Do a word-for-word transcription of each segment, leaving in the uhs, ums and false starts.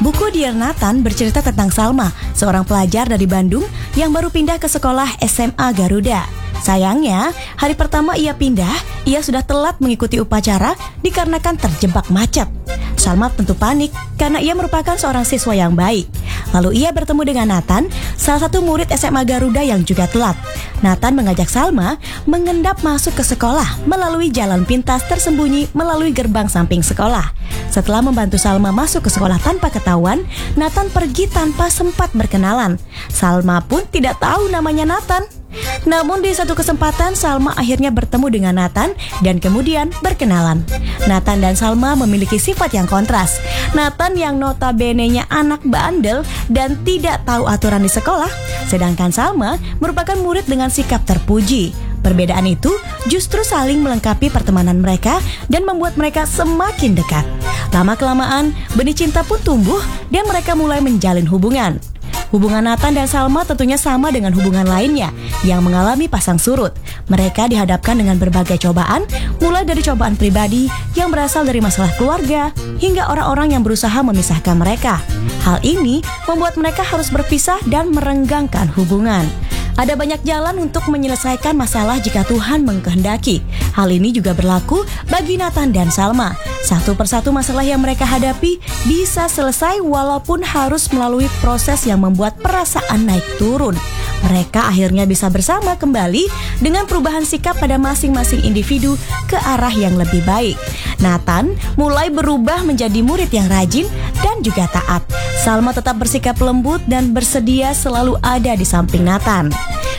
Buku Dear Nathan bercerita tentang Salma, seorang pelajar dari Bandung yang baru pindah ke sekolah S M A Garuda. Sayangnya, hari pertama ia pindah, ia sudah telat mengikuti upacara dikarenakan terjebak macet. Salma tentu panik karena ia merupakan seorang siswa yang baik. Lalu ia bertemu dengan Nathan, salah satu murid S M A Garuda yang juga telat. Nathan mengajak Salma mengendap masuk ke sekolah melalui jalan pintas tersembunyi melalui gerbang samping sekolah. Setelah membantu Salma masuk ke sekolah tanpa ketahuan, Nathan pergi tanpa sempat berkenalan. Salma pun tidak tahu namanya Nathan. Namun di satu kesempatan Salma akhirnya bertemu dengan Nathan dan kemudian berkenalan. Nathan dan Salma memiliki sifat yang kontras. Nathan yang notabene-nya anak bandel dan tidak tahu aturan di sekolah, sedangkan Salma merupakan murid dengan sikap terpuji. Perbedaan itu justru saling melengkapi pertemanan mereka dan membuat mereka semakin dekat. Lama-kelamaan, benih cinta pun tumbuh dan mereka mulai menjalin hubungan. Hubungan Nathan dan Salma tentunya sama dengan hubungan lainnya yang mengalami pasang surut. Mereka dihadapkan dengan berbagai cobaan, mulai dari cobaan pribadi yang berasal dari masalah keluarga, hingga orang-orang yang berusaha memisahkan mereka. Hal ini membuat mereka harus berpisah dan merenggangkan hubungan. Ada banyak jalan untuk menyelesaikan masalah jika Tuhan mengkehendaki. Hal ini juga berlaku bagi Nathan dan Salma. Satu persatu masalah yang mereka hadapi bisa selesai walaupun harus melalui proses yang membuat perasaan naik turun. Mereka akhirnya bisa bersama kembali dengan perubahan sikap pada masing-masing individu ke arah yang lebih baik. Nathan mulai berubah menjadi murid yang rajin dan juga taat. Salma tetap bersikap lembut dan bersedia selalu ada di samping Nathan.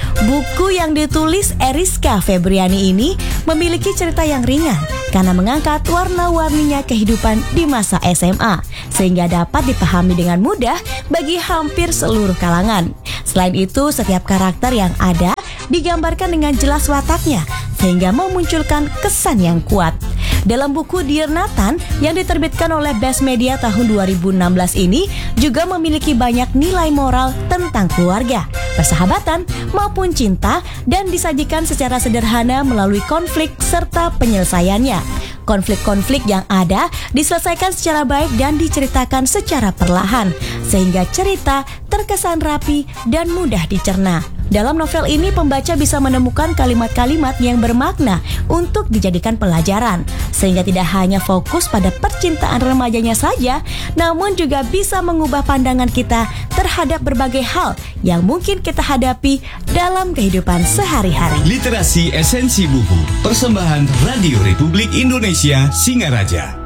Buku yang ditulis Eriska Febriani ini memiliki cerita yang ringan karena mengangkat warna-warninya kehidupan di masa S M A, sehingga dapat dipahami dengan mudah bagi hampir seluruh kalangan. Selain itu, setiap karakter yang ada digambarkan dengan jelas wataknya, sehingga memunculkan kesan yang kuat. Dalam buku Dear Nathan yang diterbitkan oleh Best Media tahun dua ribu enam belas ini juga memiliki banyak nilai moral tentang keluarga, persahabatan maupun cinta, dan disajikan secara sederhana melalui konflik serta penyelesaiannya. Konflik-konflik yang ada diselesaikan secara baik dan diceritakan secara perlahan, sehingga cerita terkesan rapi dan mudah dicerna. Dalam novel ini, pembaca bisa menemukan kalimat-kalimat yang bermakna untuk dijadikan pelajaran, sehingga tidak hanya fokus pada percintaan remajanya saja, namun juga bisa mengubah pandangan kita terhadap berbagai hal yang mungkin kita hadapi dalam kehidupan sehari-hari. Literasi Esensi Buku, persembahan Radio Republik Indonesia Singaraja.